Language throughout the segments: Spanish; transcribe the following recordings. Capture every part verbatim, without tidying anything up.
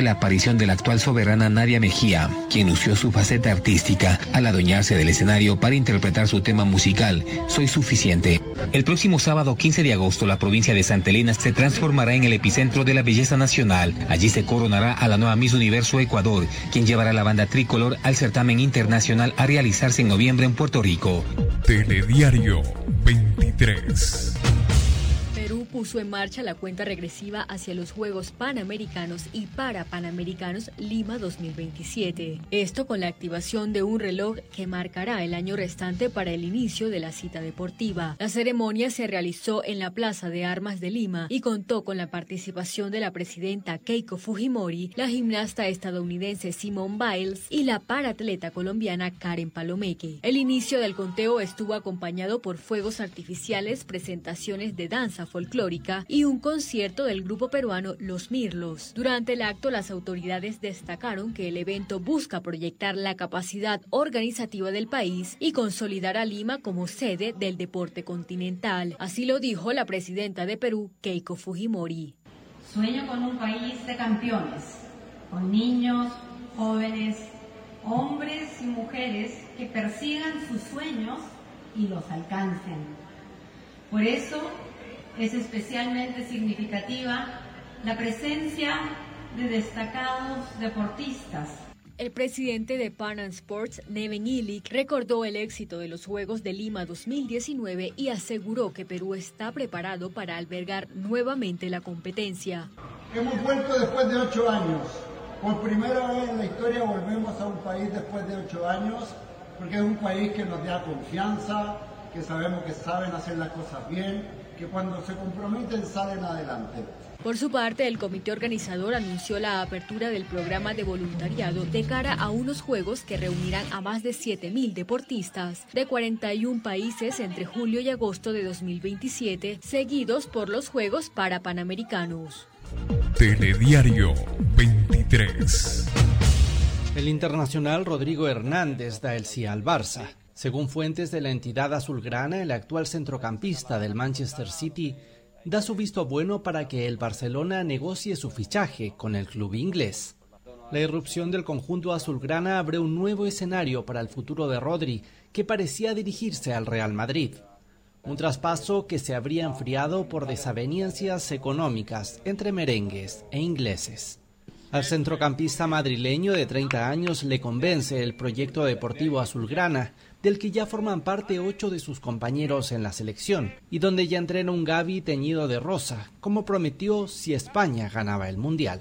La aparición de la actual soberana Nadia Mejía, quien lució su faceta artística al adueñarse del escenario para interpretar su tema musical, Soy Suficiente. El próximo sábado quince de agosto, la provincia de Santa Elena se transformará en el epicentro de la belleza nacional. Allí se coronará a la nueva Miss Universo Ecuador, quien llevará la banda tricolor al certamen internacional a realizarse en noviembre en Puerto Rico. Telediario veintitrés. Perú puso en marcha la cuenta regresiva hacia los Juegos Panamericanos y Parapanamericanos Lima dos mil veintisiete. Esto con la activación de un reloj que marcará el año restante para el inicio de la cita deportiva. La ceremonia se realizó en la Plaza de Armas de Lima y contó con la participación de la presidenta Keiko Fujimori, la gimnasta estadounidense Simone Biles y la paratleta colombiana Karen Palomeque. El inicio del conteo estuvo acompañado por fuegos artificiales, presentaciones de danza folclórica y un concierto del grupo peruano Los Mirlos. Durante el acto, las autoridades destacaron que el evento busca proyectar la capacidad organizativa del país y consolidar a Lima como sede del deporte continental. Así lo dijo la presidenta de Perú, Keiko Fujimori. Sueño con un país de campeones, con niños, jóvenes, hombres y mujeres que persigan sus sueños y los alcancen. Por eso, es especialmente significativa la presencia de destacados deportistas. El presidente de Pan Am Sports, Neven Ilic, recordó el éxito de los Juegos de Lima dos mil diecinueve y aseguró que Perú está preparado para albergar nuevamente la competencia. Hemos vuelto después de ocho años. Por primera vez en la historia volvemos a un país después de ocho años, porque es un país que nos da confianza, que sabemos que saben hacer las cosas bien, que cuando se comprometen salen adelante. Por su parte, el comité organizador anunció la apertura del programa de voluntariado de cara a unos Juegos que reunirán a más de siete mil deportistas de cuarenta y un países entre julio y agosto de dos mil veintisiete, seguidos por los Juegos Parapanamericanos. Telediario veintitrés. El internacional Rodrigo Hernández da el sí al Barça. Según fuentes de la entidad azulgrana, el actual centrocampista del Manchester City da su visto bueno para que el Barcelona negocie su fichaje con el club inglés. La irrupción del conjunto azulgrana abre un nuevo escenario para el futuro de Rodri, que parecía dirigirse al Real Madrid. Un traspaso que se habría enfriado por desavenencias económicas entre merengues e ingleses. Al centrocampista madrileño de treinta años le convence el proyecto deportivo azulgrana, del que ya forman parte ocho de sus compañeros en la selección, y donde ya entrena un Gavi teñido de rosa, como prometió si España ganaba el Mundial.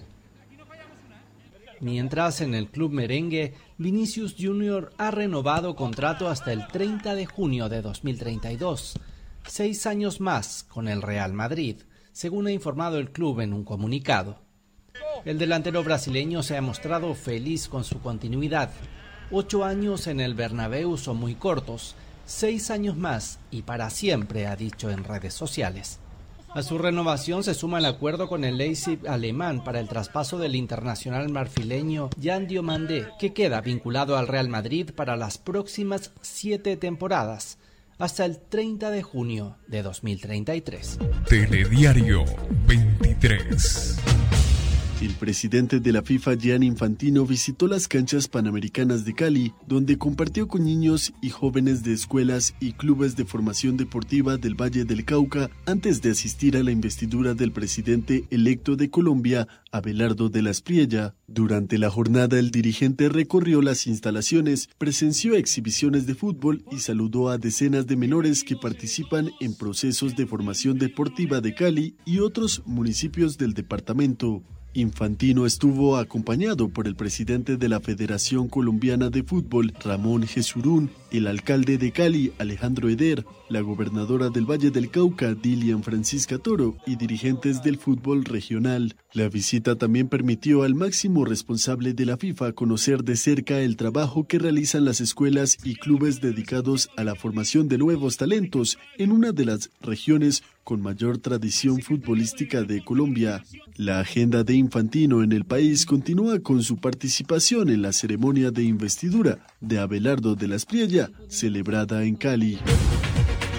Mientras, en el club merengue, Vinicius Junior ha renovado contrato hasta el treinta de junio de dos mil treinta y dos, seis años más con el Real Madrid, según ha informado el club en un comunicado. El delantero brasileño se ha mostrado feliz con su continuidad. Ocho años en el Bernabéu son muy cortos, seis años más y para siempre, ha dicho en redes sociales. A su renovación se suma el acuerdo con el Leipzig alemán para el traspaso del internacional marfileño Yan Diomandé, que queda vinculado al Real Madrid para las próximas siete temporadas, hasta el treinta de junio de dos mil treinta y tres. Telediario veintitrés. El presidente de la FIFA, Gianni Infantino, visitó las canchas panamericanas de Cali, donde compartió con niños y jóvenes de escuelas y clubes de formación deportiva del Valle del Cauca antes de asistir a la investidura del presidente electo de Colombia, Abelardo de la Espriella. Durante la jornada, el dirigente recorrió las instalaciones, presenció exhibiciones de fútbol y saludó a decenas de menores que participan en procesos de formación deportiva de Cali y otros municipios del departamento. Infantino estuvo acompañado por el presidente de la Federación Colombiana de Fútbol, Ramón Jesurún, el alcalde de Cali, Alejandro Eder, la gobernadora del Valle del Cauca, Dilian Francisca Toro, y dirigentes del fútbol regional. La visita también permitió al máximo responsable de la FIFA conocer de cerca el trabajo que realizan las escuelas y clubes dedicados a la formación de nuevos talentos en una de las regiones con mayor tradición futbolística de Colombia. La agenda de Infantino en el país continúa con su participación en la ceremonia de investidura de Abelardo de la Espriella, celebrada en Cali.